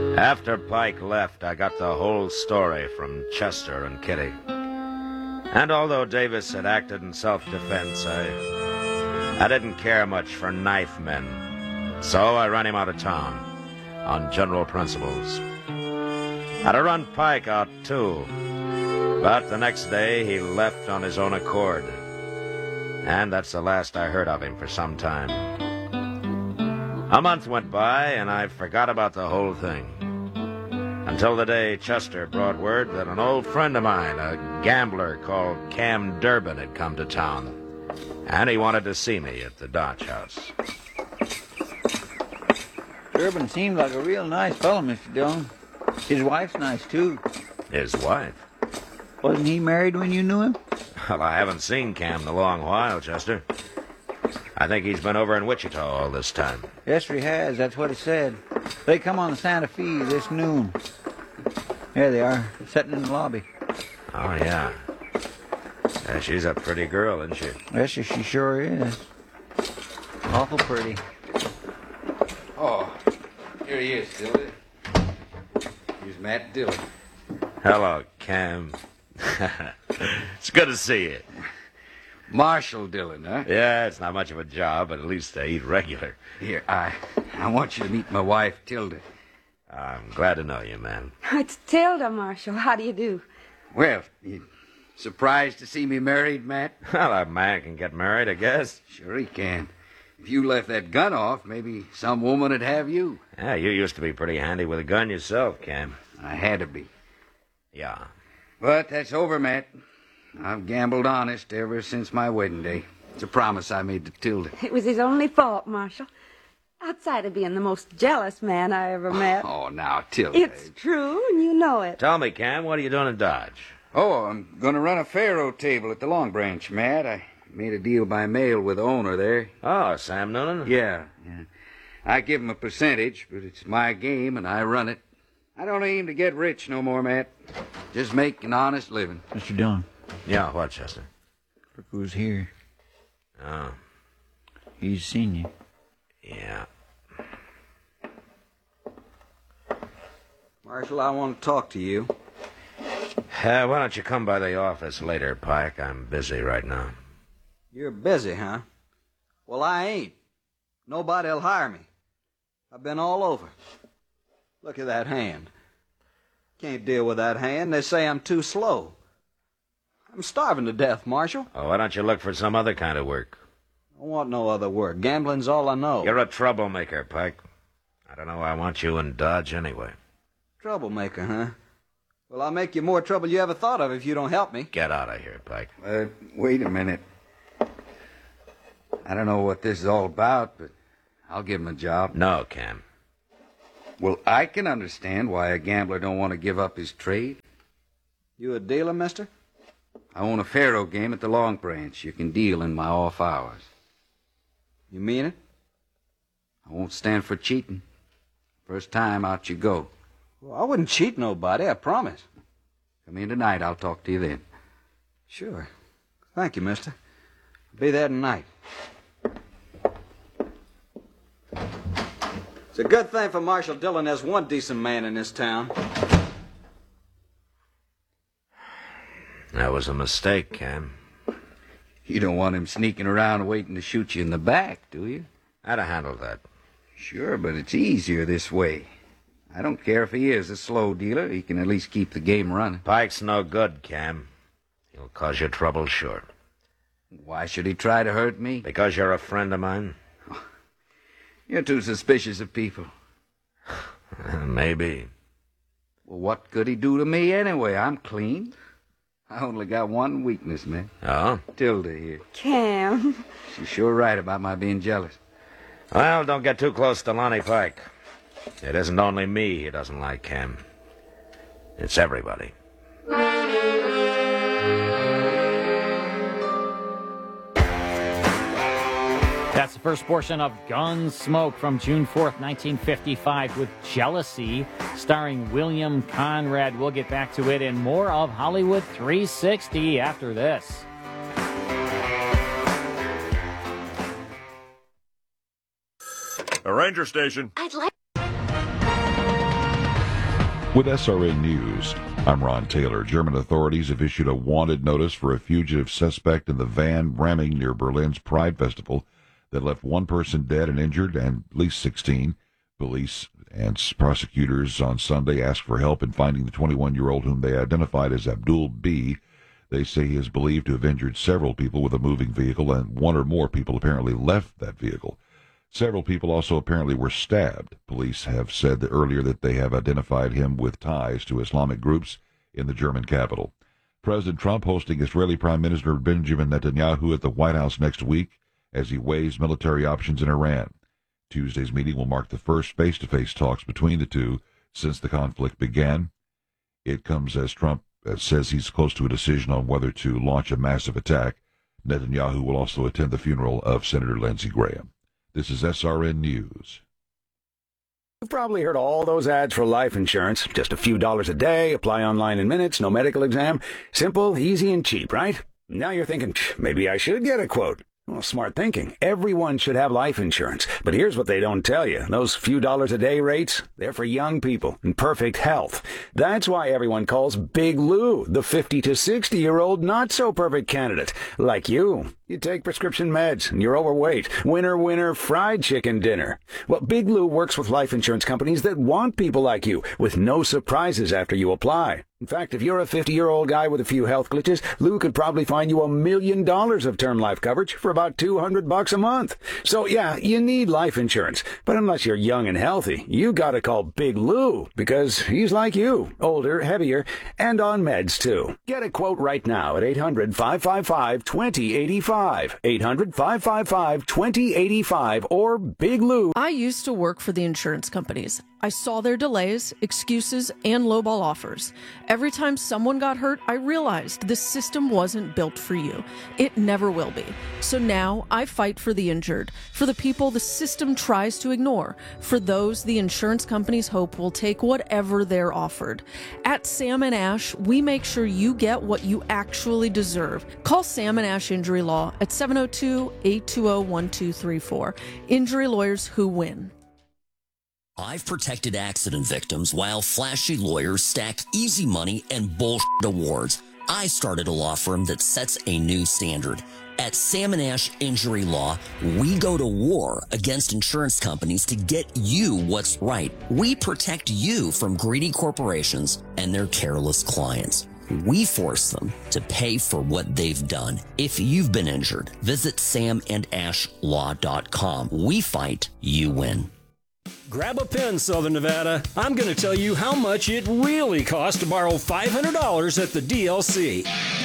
After Pike left, I got the whole story from Chester and Kitty. And although Davis had acted in self-defense, I didn't care much for knife men. So I ran him out of town on general principles. I'd have run Pike out, too. But the next day, he left on his own accord. And that's the last I heard of him for some time. A month went by, and I forgot about the whole thing. Until the day Chester brought word that an old friend of mine, a gambler called Cam Durbin, had come to town. And he wanted to see me at the Dodge House. Durbin seemed like a real nice fellow, Mr. Dillon. His wife's nice, too. His wife? Wasn't he married when you knew him? Well, I haven't seen Cam in a long while, Chester. I think he's been over in Wichita all this time. Yes, he has. That's what he said. They come on the Santa Fe this noon. There they are, sitting in the lobby. Oh, yeah. Yeah, she's a pretty girl, isn't she? Yes, she sure is. Awful pretty. Oh, here he is, Dillon. Here's Matt Dillon. Hello, Cam. It's good to see you. Marshall Dillon, huh? Yeah, it's not much of a job, but at least I eat regular. Here, I want you to meet my wife, Tilda. I'm glad to know you, man. It's Tilda, Marshall. How do you do? Well, you surprised to see me married, Matt? Well, a man can get married, I guess. Sure he can. If you left that gun off, maybe some woman would have you. Yeah, you used to be pretty handy with a gun yourself, Cam. I had to be. Yeah. But that's over, Matt. I've gambled honest ever since my wedding day. It's a promise I made to Tilda. It was his only fault, Marshall. Outside of being the most jealous man I ever met. Oh, now, Tilda. It's true, and you know it. Tell me, Cam, what are you doing in Dodge? Oh, I'm going to run a faro table at the Long Branch, Matt. I made a deal by mail with the owner there. Oh, Sam Noonan? Yeah. I give him a percentage, but it's my game, and I run it. I don't aim to get rich no more, Matt. Just make an honest living. Mr. Dillon. Yeah, what, Chester? Look who's here. Oh. He's seen you. Yeah. Marshall, I want to talk to you. Why don't you come by the office later, Pike? I'm busy right now. You're busy, huh? Well, I ain't. Nobody'll hire me. I've been all over. Look at that hand. Can't deal with that hand. They say I'm too slow. I'm starving to death, Marshall. Oh, why don't you look for some other kind of work? I want no other work. Gambling's all I know. You're a troublemaker, Pike. I don't know why I want you in Dodge anyway. Troublemaker, huh? Well, I'll make you more trouble you ever thought of if you don't help me. Get out of here, Pike. Wait a minute. I don't know what this is all about, but I'll give him a job. No, Cam. Well, I can understand why a gambler don't want to give up his trade. You a dealer, mister? I own a faro game at the Long Branch. You can deal in my off hours. You mean it? I won't stand for cheating. First time, out you go. Well, I wouldn't cheat nobody, I promise. Come in tonight. I'll talk to you then. Sure. Thank you, mister. I'll be there tonight. It's a good thing for Marshall Dillon there's one decent man in this town. That was a mistake, Cam. You don't want him sneaking around waiting to shoot you in the back, do you? I'd have handled that. Sure, but it's easier this way. I don't care if he is a slow dealer. He can at least keep the game running. Pike's no good, Cam. He'll cause you trouble, sure. Why should he try to hurt me? Because you're a friend of mine? You're too suspicious of people. Maybe. Well, what could he do to me anyway? I'm clean. I only got one weakness, man. Oh? Tilda here. Cam. She's sure right about my being jealous. Well, don't get too close to Lonnie Pike. It isn't only me he doesn't like, Cam. It's everybody. That's the first portion of Gunsmoke from June 4th, 1955 with Jealousy, starring William Conrad. We'll get back to it and more of Hollywood 360 after this. A ranger station. I'd like... With SRN News, I'm Ron Taylor. German authorities have issued a wanted notice for a fugitive suspect in the van ramming near Berlin's Pride Festival that left one person dead and injured and at least 16. Police and prosecutors on Sunday asked for help in finding the 21-year-old whom they identified as Abdul B. They say he is believed to have injured several people with a moving vehicle, and one or more people apparently left that vehicle. Several people also apparently were stabbed. Police have said earlier that they have identified him with ties to Islamic groups in the German capital. President Trump hosting Israeli Prime Minister Benjamin Netanyahu at the White House next week as he weighs military options in Iran. Tuesday's meeting will mark the first face-to-face talks between the two since the conflict began. It comes as Trump says he's close to a decision on whether to launch a massive attack. Netanyahu will also attend the funeral of Senator Lindsey Graham. This is SRN News. You've probably heard all those ads for life insurance. Just a few dollars a day, apply online in minutes, no medical exam. Simple, easy, and cheap, right? Now you're thinking, maybe I should get a quote. Well, smart thinking. Everyone should have life insurance. But here's what they don't tell you. Those few dollars a day rates, they're for young people in perfect health. That's why everyone calls Big Lou the 50 to 60-year-old not-so-perfect candidate. Like you. You take prescription meds, and you're overweight. Winner, winner, fried chicken dinner. Well, Big Lou works with life insurance companies that want people like you, with no surprises after you apply. In fact, if you're a 50-year-old guy with a few health glitches, Lou could probably find you $1 million of term life coverage for about $200 a month. So, yeah, you need life insurance. But unless you're young and healthy, you gotta call Big Lou, because he's like you, older, heavier, and on meds, too. Get a quote right now at 800-555-2085. 800-555-2085 or Big Lou. I used to work for the insurance companies. I saw their delays, excuses, and lowball offers. Every time someone got hurt, I realized this system wasn't built for you. It never will be. So now I fight for the injured, for the people the system tries to ignore, for those the insurance companies hope will take whatever they're offered. At Sam & Ash, we make sure you get what you actually deserve. Call Sam & Ash Injury Law at 702-820-1234. Injury lawyers who win. I've protected accident victims while flashy lawyers stack easy money and bullshit awards. I started a law firm that sets a new standard. At Sam & Ash Injury Law, we go to war against insurance companies to get you what's right. We protect you from greedy corporations and their careless clients. We force them to pay for what they've done. If you've been injured, visit samandashlaw.com. We fight, you win. Grab a pen, Southern Nevada. I'm going to tell you how much it really costs to borrow $500 at the DLC.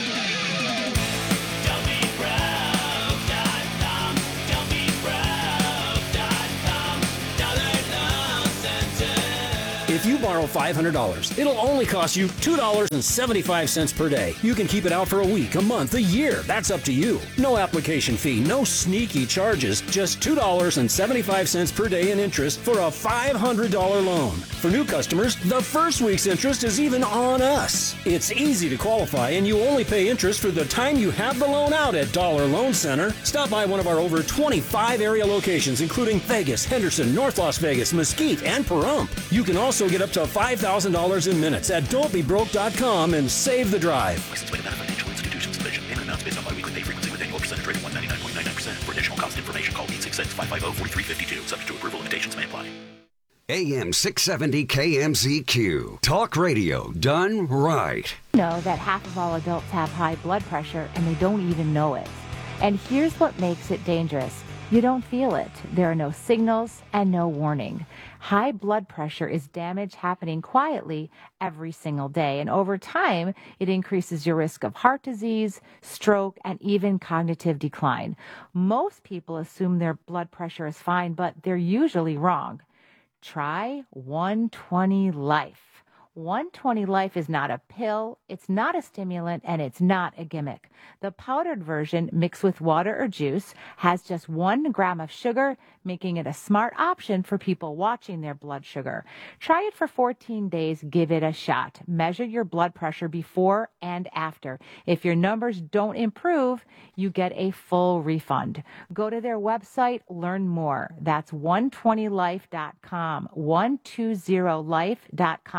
If you borrow $500, it'll only cost you $2.75 per day. You can keep it out for a week, a month, a year. That's up to you. No application fee, no sneaky charges, just $2.75 per day in interest for a $500 loan. For new customers, the first week's interest is even on us. It's easy to qualify, and you only pay interest for the time you have the loan out at Dollar Loan Center. Stop by one of our over 25 area locations, including Vegas, Henderson, North Las Vegas, Mesquite, and Pahrump. You can also get up to $5,000 in minutes at don'tbebroke.com and save the drive. Licensed by Nevada Financial Institutions Division. Payment amounts based on biweekly pay frequency with annual percentage rate of 199.99%. For additional cost information, call 866-550-4352. Subject to approval, limitations may apply. AM 670 KMZQ. Talk radio done right. Know that half of all adults have high blood pressure and they don't even know it. And here's what makes it dangerous. You don't feel it. There are no signals and no warning. High blood pressure is damage happening quietly every single day. And over time, it increases your risk of heart disease, stroke, and even cognitive decline. Most people assume their blood pressure is fine, but they're usually wrong. Try 120 Life. 120 Life is not a pill, it's not a stimulant, and it's not a gimmick. The powdered version, mixed with water or juice, has just 1 gram of sugar, making it a smart option for people watching their blood sugar. Try it for 14 days, give it a shot. Measure your blood pressure before and after. If your numbers don't improve, you get a full refund. Go to their website, learn more. That's 120life.com, 120life.com.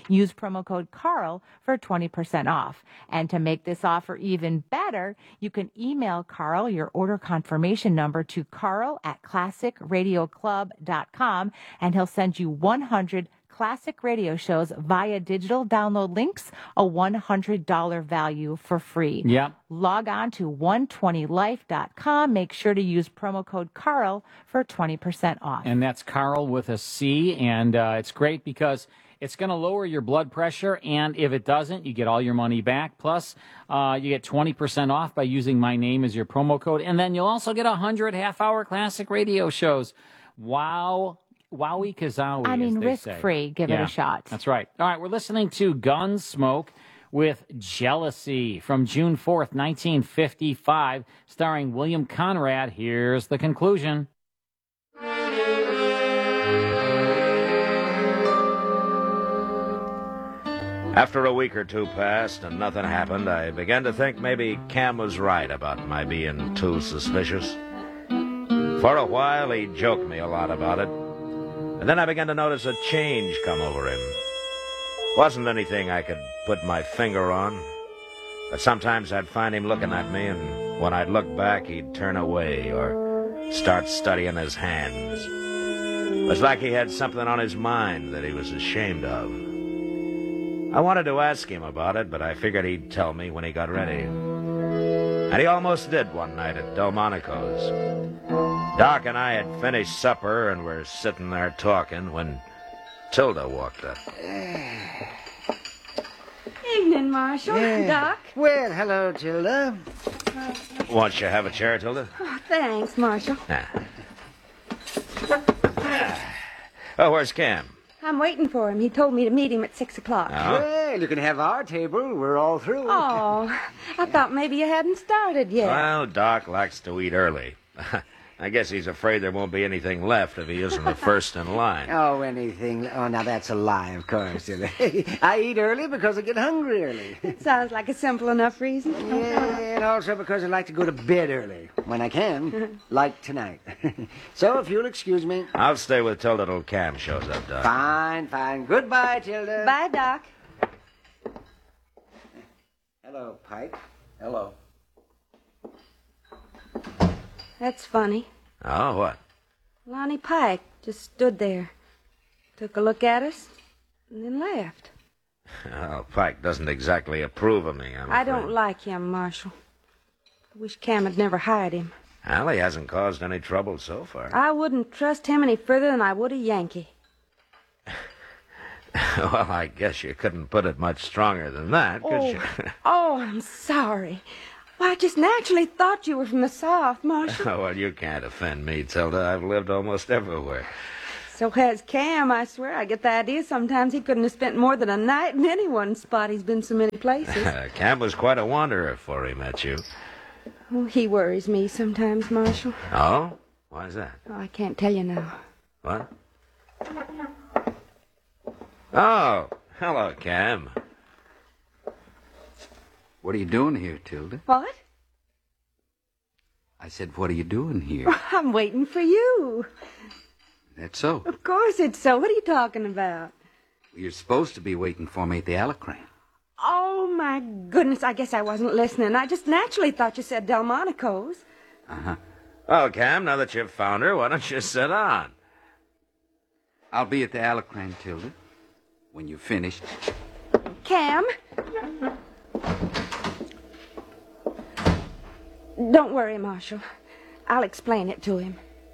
Use promo code Carl for 20% off. And to make this offer even better, you can email Carl your order confirmation number to carl@classicradioclub.com, and he'll send you 100 classic radio shows via digital download links, a $100 value for free. Yep. Log on to 120life.com. Make sure to use promo code Carl for 20% off. And that's Carl with a C, and it's great because it's going to lower your blood pressure, and if it doesn't, you get all your money back. Plus, you get 20% off by using my name as your promo code, and then you'll also get 100 half-hour classic radio shows. Wow. Wowie kazowie, I mean, as they say. risk-free. Give it a shot. That's right. All right, we're listening to Gunsmoke with Jealousy from June 4th, 1955, starring William Conrad. Here's the conclusion. After a week or two passed and nothing happened, I began to think maybe Cam was right about my being too suspicious. For a while, he joked me a lot about it. And then I began to notice a change come over him. Wasn't anything I could put my finger on, but sometimes I'd find him looking at me, and when I'd look back, he'd turn away or start studying his hands. It was like he had something on his mind that he was ashamed of. I wanted to ask him about it, but I figured he'd tell me when he got ready. And he almost did one night at Delmonico's. Doc and I had finished supper and were sitting there talking when Tilda walked up. Evening, Marshal. Doc. Well, hello, Tilda. Won't you have a chair, Tilda? Oh, thanks, Marshal. Oh, where's Cam? I'm waiting for him. He told me to meet him at 6 o'clock. Well, you can have our table. We're all through. Oh, I thought maybe you hadn't started yet. Well, Doc likes to eat early. I guess he's afraid there won't be anything left if he isn't the first in line. Oh, anything. Oh, now that's a lie, of course. I eat early because I get hungry early. It sounds like a simple enough reason. Yeah, and also because I like to go to bed early when I can, like tonight. So, if you'll excuse me. I'll stay with Tilda till Cam shows up, Doc. Fine, fine. Goodbye, Tilda. Bye, Doc. Hello, Pike. Hello. That's funny. Oh, what? Lonnie Pike just stood there, took a look at us, and then left. Well, Pike doesn't exactly approve of me, I don't like him, Marshal. I wish Cam had never hired him. Well, he hasn't caused any trouble so far. I wouldn't trust him any further than I would a Yankee. Well, I guess you couldn't put it much stronger than that, could you? Oh, I'm sorry. Well, I just naturally thought you were from the South, Marshal. Oh, well, you can't offend me, Tilda. I've lived almost everywhere. So has Cam, I swear. I get the idea sometimes he couldn't have spent more than a night in any one spot. He's been so many places. Cam was quite a wanderer before he met you. Oh, he worries me sometimes, Marshal. Oh? Why is that? Oh, I can't tell you now. What? Oh, hello, Cam. What are you doing here, Tilda? What? I said, what are you doing here? I'm waiting for you. That's so. Of course it's so. What are you talking about? You're supposed to be waiting for me at the Alacran. Oh, my goodness. I guess I wasn't listening. I just naturally thought you said Delmonico's. Uh-huh. Well, Cam, now that you've found her, why don't you sit on? I'll be at the Alacran, Tilda, when you're finished. Cam? Don't worry, Marshal. I'll explain it to him.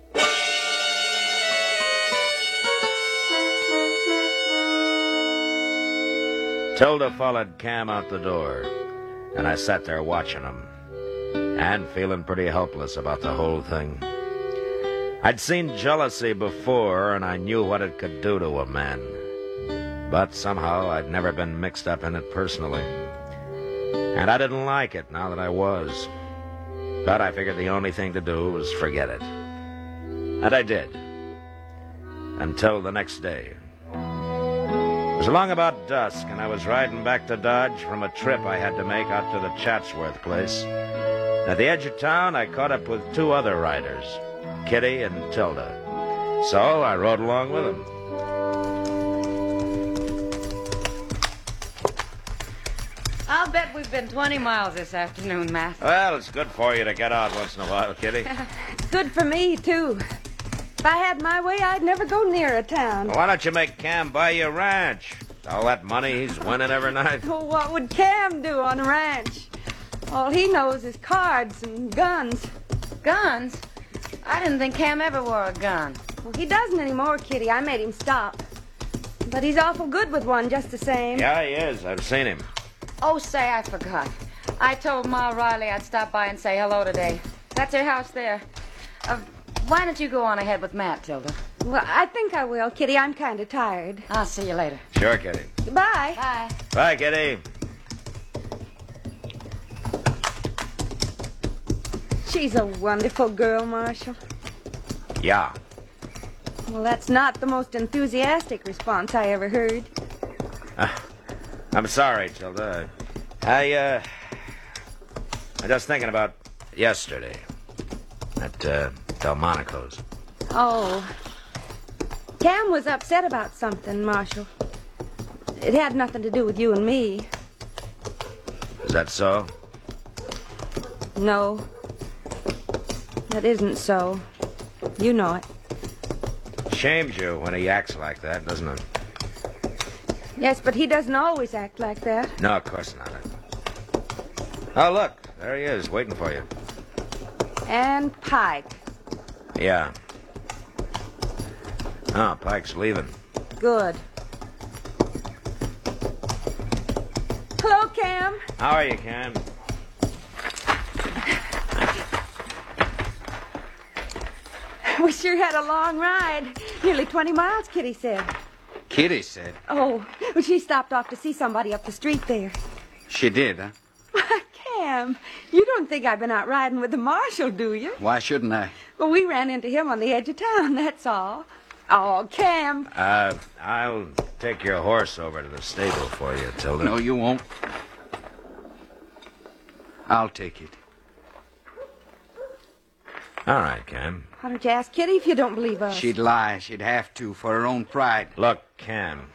Tilda followed Cam out the door, and I sat there watching him, and feeling pretty helpless about the whole thing. I'd seen jealousy before, and I knew what it could do to a man. But somehow I'd never been mixed up in it personally. And I didn't like it now that I was. But I figured the only thing to do was forget it. And I did. Until the next day. It was along about dusk, and I was riding back to Dodge from a trip I had to make out to the Chatsworth place. At the edge of town, I caught up with two other riders, Kitty and Tilda. So I rode along with them. we've been 20 miles this afternoon, Matt. Well, it's good for you to get out once in a while, Kitty. It's good for me, too. If I had my way, I'd never go near a town. Why don't you make Cam buy you a ranch? All that money he's winning every night. Oh, what would Cam do on a ranch? All he knows is cards and guns. Guns? I didn't think Cam ever wore a gun. Well, he doesn't anymore, Kitty. I made him stop. But he's awful good with one just the same. Yeah, he is. I've seen him. Oh, say, I forgot. I told Ma Riley I'd stop by and say hello today. That's her house there. Why don't you go on ahead with Matt, Tilda? Well, I think I will, Kitty. I'm kind of tired. I'll see you later. Sure, Kitty. Goodbye. Bye. Bye, Kitty. She's a wonderful girl, Marshal. Yeah. Well, that's not the most enthusiastic response I ever heard. I'm sorry, Tilda. I'm just thinking about yesterday at Delmonico's. Oh. Cam was upset about something, Marshal. It had nothing to do with you and me. Is that so? No. That isn't so. You know it. Shames you when he acts like that, doesn't it? Yes, but he doesn't always act like that. No, of course not. Oh, look. There he is, waiting for you. And Pike. Yeah. Oh, Pike's leaving. Good. Hello, Cam. How are you, Cam? We sure had a long ride. Nearly 20 miles, Kitty said. Kitty said. Oh, well, she stopped off to see somebody up the street there. She did, huh? Cam, you don't think I've been out riding with the marshal, do you? Why shouldn't I? Well, we ran into him on the edge of town, that's all. Oh, Cam. I'll take your horse over to the stable for you, Tilda. No, you won't. I'll take it. All right, Cam. Why don't you ask Kitty if you don't believe us? She'd lie. She'd have to for her own pride. Look, Cam.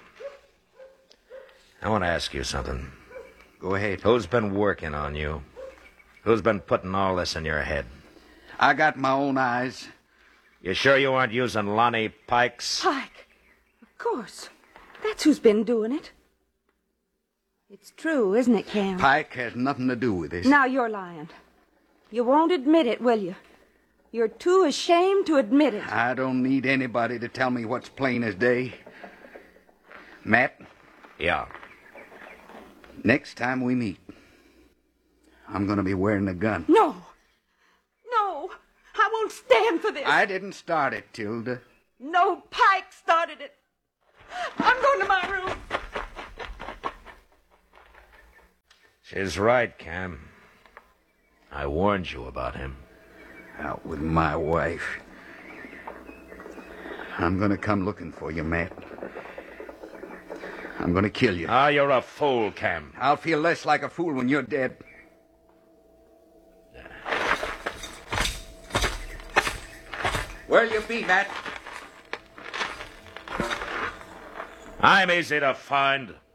I want to ask you something. Go ahead. Who's been working on you? Who's been putting all this in your head? I got my own eyes. You sure you aren't using Lonnie Pike's? Pike. Of course. That's who's been doing it. It's true, isn't it, Cam? Pike has nothing to do with this. Now you're lying. You won't admit it, will you? You're too ashamed to admit it. I don't need anybody to tell me what's plain as day. Matt? Yeah. Next time we meet, I'm going to be wearing a gun. No. No. I won't stand for this. I didn't start it, Tilda. No, Pike started it. I'm going to my room. She's right, Cam. I warned you about him. Out with my wife. I'm going to come looking for you, Matt. I'm going to kill you. Ah, you're a fool, Cam. I'll feel less like a fool when you're dead. Where'll you be, Matt? I'm easy to find.